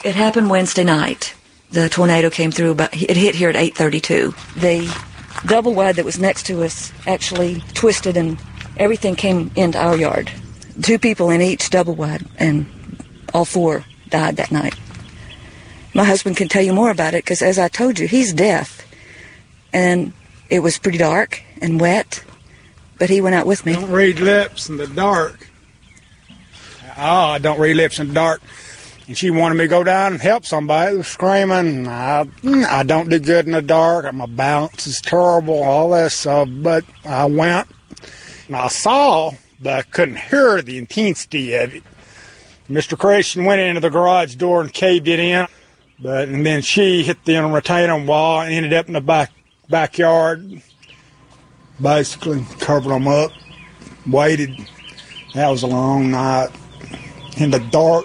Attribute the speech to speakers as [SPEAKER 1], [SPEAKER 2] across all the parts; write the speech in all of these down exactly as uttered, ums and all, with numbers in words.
[SPEAKER 1] It happened Wednesday night. The tornado came through, but it hit here at eight thirty-two. The double wide that was next to us actually twisted and everything came into our yard. Two people in each double wide, and all four died that night. My husband can tell you more about it because, as I told you, he's deaf. And it was pretty dark and wet, but he went out with me.
[SPEAKER 2] Don't read lips in the dark. Oh, I don't read lips in the dark. And she wanted me to go down and help somebody. Was screaming. I, I don't do good in the dark. My balance is terrible, all that stuff. But I went, and I saw, but I couldn't hear the intensity of it. Mister Christian went into the garage door and caved it in. But and then she hit the retaining wall and ended up in the back backyard. Basically covered them up. Waited. That was a long night in the dark.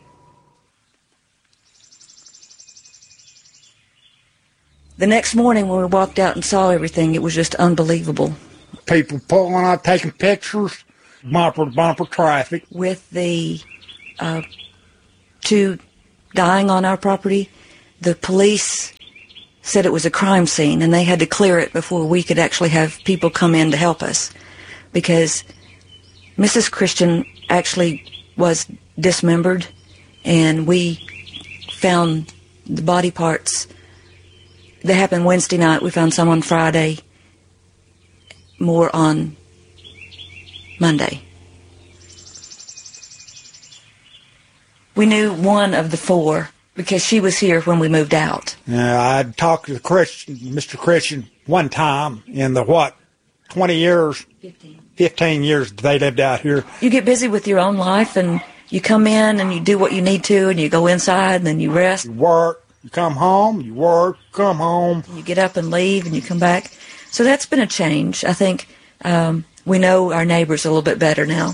[SPEAKER 1] The next morning when we walked out and saw everything, it was just unbelievable.
[SPEAKER 2] People pulling out, taking pictures, bumper to bumper traffic.
[SPEAKER 1] With the uh, two dying on our property, the police said it was a crime scene, and they had to clear it before we could actually have people come in to help us, because Missus Christian actually was dismembered, and we found the body parts. That happened Wednesday night. We found some on Friday, more on Monday. We knew one of the four because she was here when we moved out.
[SPEAKER 2] Yeah, I'd talked to the Christian, Mister Christian one time in the, what, twenty years?
[SPEAKER 1] Fifteen.
[SPEAKER 2] Fifteen years they lived out here.
[SPEAKER 1] You get busy with your own life, and you come in and you do what you need to, and you go inside, and then you rest.
[SPEAKER 2] You work. You come home, you work, come home.
[SPEAKER 1] You get up and leave, and you come back. So that's been a change. I think um, we know our neighbors a little bit better now.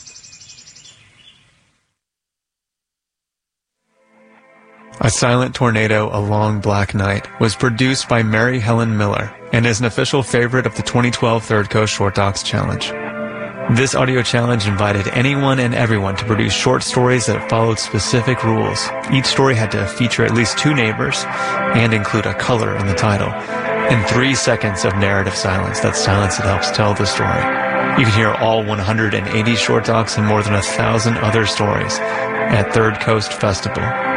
[SPEAKER 3] A Silent Tornado, A Long Black Night was produced by Mary Helen Miller and is an official favorite of the twenty twelve Third Coast Short Docs Challenge. This audio challenge invited anyone and everyone to produce short stories that followed specific rules. Each story had to feature at least two neighbors and include a color in the title, and three seconds of narrative silence, that silence that helps tell the story. You can hear all one hundred eighty short docs and more than a thousand other stories at Third Coast Festival